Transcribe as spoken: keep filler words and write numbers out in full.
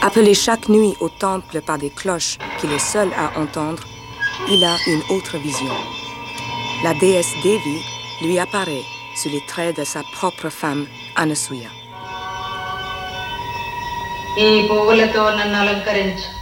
Appelé chaque nuit au temple par des cloches qu'il est seul à entendre, il a une autre vision. La déesse Devi lui apparaît sous les traits de sa propre femme, Anasuya. ఈ పువ్వులతో నన్ను అలంకరించు